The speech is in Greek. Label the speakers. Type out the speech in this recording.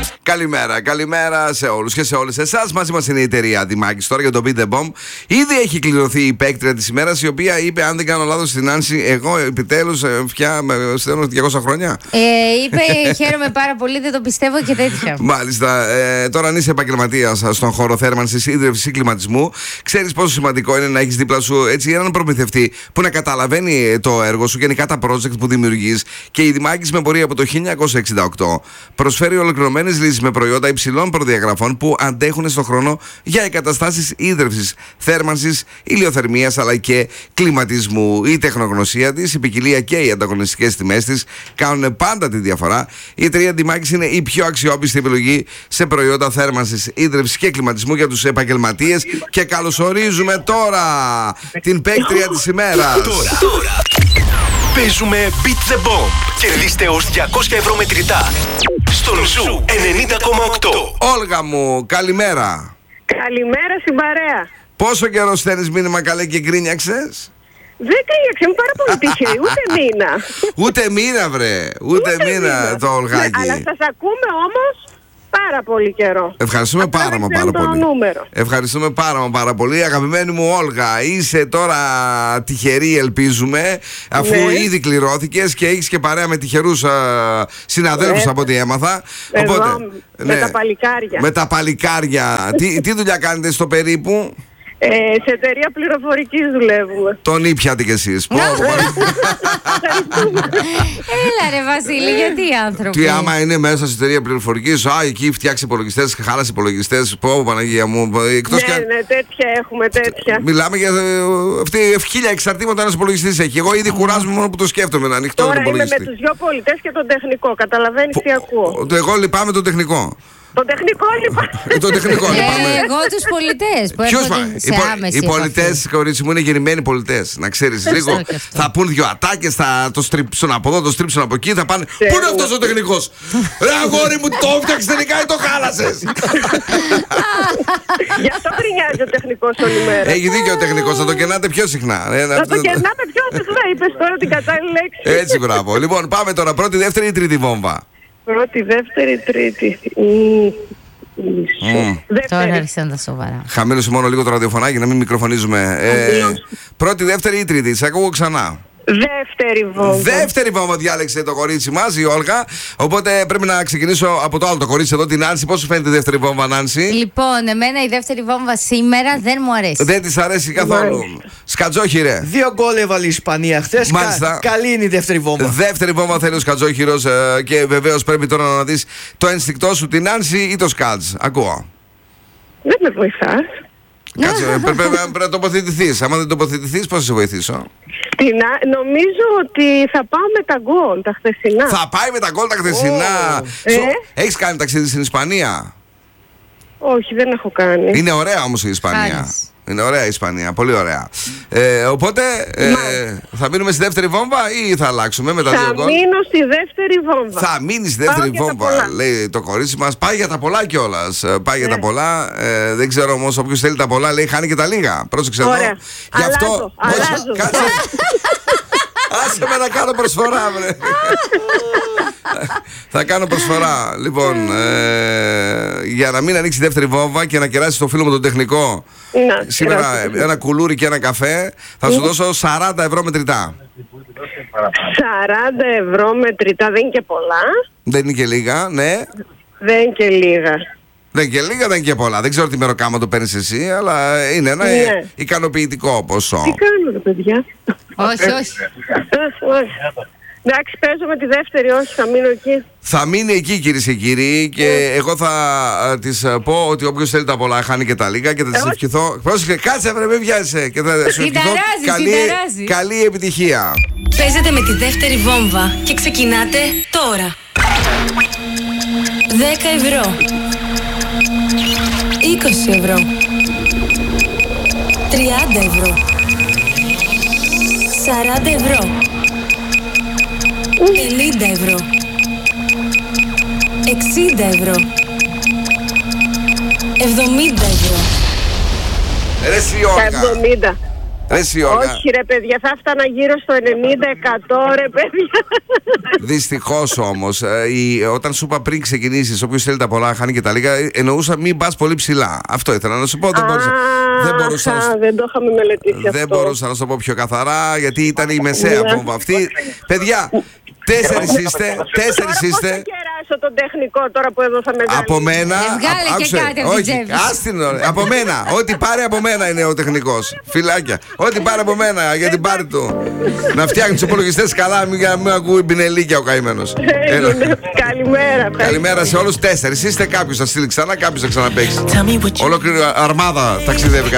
Speaker 1: Καλημέρα σε όλους και σε όλες εσάς. Μαζί μας είναι η εταιρεία Δημάκης τώρα για το Beat the Bomb. Ήδη έχει κληρωθεί η παίκτρια της ημέρας, η οποία είπε, αν δεν κάνω λάθος, στην Άνση, εγώ επιτέλους πια στέλνω 200 χρόνια.
Speaker 2: Είπε, χαίρομαι πάρα πολύ, δεν το πιστεύω και τέτοια.
Speaker 1: Μάλιστα. Τώρα, αν είσαι επαγγελματίας στον χώρο θέρμανσης, ίδρυυσης ή κλιματισμού, ξέρεις πόσο σημαντικό είναι να έχεις δίπλα σου έτσι έναν προμηθευτή που να καταλαβαίνει το έργο σου, γενικά τα project που δημιουργείς. Και η Δημάκης με πορεία από το 1968 προσφέρει ολοκληρωμένες λύσεις με προϊόντα υψηλών προδιαγραφών που αντέχουν στον χρόνο για εγκαταστάσεις ίδρυυσης, θέρμανσης, ηλιοθερμίας αλλά και κλιματισμού. Η τεχνογνωσία της, η ποικιλία και οι ανταγωνιστικές τιμές της κάνουν πάντα τη διαφορά. Η εταιρεία Δημάκης είναι η πιο αξιόπιστη επιλογή σε προϊόντα θέρμανσης, ίδρυυσης και κλιματισμού για τους επαγγελματίες. Και καλωσορίζουμε τώρα την παίκτρια της ημέρας.
Speaker 3: Τώρα παίζουμε Beat the Bomb. Κερδίστε ως 200 ευρώ μετρητά στον Ζου 90,8.
Speaker 1: Όλγα μου, καλημέρα.
Speaker 4: Καλημέρα στην παρέα.
Speaker 1: Πόσο καιρό στέλνεις μήνυμα, καλέ, και γκρίνιαξες?
Speaker 4: Δεν κρύαξε, είμαι πάρα πολύ τυχερή, ούτε μήνα.
Speaker 1: Ούτε μήνα, βρε. Ούτε μήνα το Ολγάκι.
Speaker 4: Αλλά σας ακούμε όμως πάρα πολύ καιρό.
Speaker 1: Ευχαριστούμε πάρα πολύ. Ευχαριστούμε πάρα πολύ. Αγαπημένη μου Όλγα, είσαι τώρα τυχερή, ελπίζουμε, αφού ήδη κληρώθηκες και έχεις και παρέα με τυχερούς συναδέλφους από ό,τι έμαθα.
Speaker 4: Οπότε, με τα παλικάρια.
Speaker 1: Με τα παλικάρια. Τι δουλειά κάνετε στο περίπου?
Speaker 4: Σε εταιρεία πληροφορικής δουλεύουμε.
Speaker 1: Τον ήπιατε κι εσείς.
Speaker 2: Έλα ρε Βασίλη, γιατί οι άνθρωποι.
Speaker 1: Τι άμα είναι μέσα σε εταιρεία πληροφορικής, εκεί φτιάξει υπολογιστές, χάλασε υπολογιστές. Πω, Παναγία μου.
Speaker 4: Ναι, τέτοια έχουμε, τέτοια.
Speaker 1: Μιλάμε για αυτή 1000 εξαρτήματα ένας υπολογιστής έχει. Εγώ ήδη κουράζομαι μόνο που το σκέφτομαι να ανοιχτώ τον υπολογιστή.
Speaker 4: Τώρα είμαι με τους 2 πολιτές και τον τεχνικό. Καταλαβαίνεις τι ακούω.
Speaker 1: Εγώ λυπάμαι τον τεχνικό.
Speaker 4: Το τεχνικό
Speaker 1: λυπάμαι.
Speaker 2: Εγώ τους πολιτές που έρχονται σε άμεση.
Speaker 1: Οι πολιτές, κορίτσι μου, είναι γεννημένοι πολιτές. Να ξέρεις λίγο. Θα πούν δυο ατάκες, θα το στρίψουν από εδώ, το στρίψουν από εκεί. Θα πάνε. Πού είναι αυτός ο τεχνικός? Ρε αγόρι μου, το έφτιαξες τελικά ή το χάλασες?
Speaker 4: Γι' αυτό γκρινιάζει ο τεχνικός όλη μέρα.
Speaker 1: Έχει δίκιο ο τεχνικός, θα το κενάτε πιο συχνά.
Speaker 4: Θα το κενάτε πιο συχνά, είπες τώρα την κατάλληλη λέξη.
Speaker 1: Έτσι, μπράβο. Λοιπόν, πάμε τώρα. Πρώτη, δεύτερη ή τρίτη βόμβα?
Speaker 4: Πρώτη, δεύτερη, τρίτη.
Speaker 2: Τώρα άρχισαν τα σοβαρά.
Speaker 1: Χαμήλωσε μόνο λίγο το ραδιοφωνάκι να μην μικροφωνίζουμε. Πρώτη, δεύτερη ή τρίτη? Σε ακούω ξανά.
Speaker 4: Δεύτερη βόμβα.
Speaker 1: Δεύτερη βόμβα διάλεξε το κορίτσι μας, η Όλγα. Οπότε πρέπει να ξεκινήσω από το άλλο το κορίτσι εδώ, την Νάνση. Πώς σου φαίνεται η δεύτερη βόμβα, Νάνση?
Speaker 2: Λοιπόν, εμένα η δεύτερη βόμβα σήμερα δεν μου αρέσει.
Speaker 1: Δεν της αρέσει καθόλου. Σκατζόχυρε.
Speaker 5: 2 γκολ έβαλε η Ισπανία χθες. Καλή είναι η δεύτερη βόμβα.
Speaker 1: Δεύτερη βόμβα θέλει ο Σκατζόχυρος. Και βεβαίως πρέπει τώρα να δεις το ένστικτό σου, την Νάνση ή το Σκατζ. Ακούω.
Speaker 4: Δεν με βοηθάς.
Speaker 1: Κάτσε, πρέπει να τοποθετηθείς. Άμα δεν τοποθετηθείς, πώς θα σε βοηθήσω?
Speaker 4: Νομίζω ότι θα πάω με τα γκολ τα χθεσινά.
Speaker 1: Θα πάει με τα γκολ τα χθεσινά. Έχεις κάνει ταξίδι στην Ισπανία?
Speaker 4: Όχι, δεν έχω κάνει.
Speaker 1: Είναι ωραία όμως η Ισπανία. Είναι ωραία η Ισπανία, πολύ ωραία. Οπότε θα μείνουμε στη δεύτερη βόμβα ή θα αλλάξουμε με τα 2 γκολ?
Speaker 4: Θα μείνω στη δεύτερη βόμβα.
Speaker 1: Θα μείνει στη δεύτερη βόμβα, λέει το κορίτσι μας. Πάει για τα πολλά κιόλας. Πάει για τα πολλά. Δεν ξέρω όμως, όποιος θέλει τα πολλά, λέει χάνει και τα λίγα. Πρόσεξε εδώ.
Speaker 4: Γι' αυτό.
Speaker 1: Κάτσε. Άσε με να κάνω προσφορά, βρε. Θα κάνω προσφορά. Λοιπόν, για να μην ανοίξει δεύτερη βόμβα και να κεράσει το φίλο μου τον τεχνικό σήμερα ένα κουλούρι και ένα καφέ, θα σου δώσω 40 ευρώ μετρητά.
Speaker 4: 40 ευρώ μετρητά δεν είναι και πολλά.
Speaker 1: Δεν είναι και λίγα, ναι.
Speaker 4: Δεν είναι και λίγα.
Speaker 1: Δεν είναι και λίγα, δεν είναι και πολλά. Δεν ξέρω τι μεροκάμα το παίρνεις εσύ, αλλά είναι ένα ικανοποιητικό ποσό.
Speaker 4: Τι κάνετε, παιδιά?
Speaker 2: Όχι.
Speaker 4: Εντάξει, παίζω με τη δεύτερη, όχι, θα μείνω εκεί.
Speaker 1: Θα μείνει εκεί, κυρίες και κύριοι, και εγώ θα της πω ότι όποιος θέλει τα πολλά χάνει και τα λίγα και θα της ευχηθώ. Πρόσεχε, κάτσε βρε, μην βιάζεσαι. Και θα σου ευχηθώ καλή επιτυχία.
Speaker 6: Παίζετε με τη δεύτερη βόμβα και ξεκινάτε τώρα. 10 ευρώ, 20 ευρώ, 30 ευρώ, 40 ευρώ, 50 ευρώ, 60 ευρώ, 70 ευρώ.
Speaker 1: Ρε εσύ Όλγα. Εσύ, Όλγα.
Speaker 4: Όχι ρε παιδιά, θα έφτανα γύρω στο 90-100 ρε παιδιά.
Speaker 1: Δυστυχώς όμως, όταν σου είπα πριν ξεκινήσεις, όποιος θέλει τα πολλά χάνει και τα λίγα, εννοούσα μην πας πολύ ψηλά. Αυτό ήθελα να σου πω. Δεν
Speaker 4: το είχαμε μελετήσει αυτό.
Speaker 1: Δεν μπορούσα να σου το πω πιο καθαρά, γιατί ήταν η μεσαία βόμβα αυτή. Παιδιά, 4 είστε.
Speaker 4: Πώς θα κεράσω τον τεχνικό τώρα που έδωσα μεγάλη?
Speaker 1: Από μένα.
Speaker 2: Βγάλε και κάτι από την τσέπη.
Speaker 1: Από μένα. Ό,τι πάρει από μένα είναι ο τεχνικός. Φιλάκια. Ό,τι πάρει από μένα για την πάρη του. Να φτιάχνει τους υπολογιστές καλά, μην ακούει πινελίκια ο καημένος.
Speaker 4: Καλημέρα.
Speaker 1: Καλημέρα σε όλους. 4 είστε. Κάποιος θα στείλει ξανά, κάποιος θα ξαναπαίξει. Ολόκληρη αρμάδα ταξιδεύει.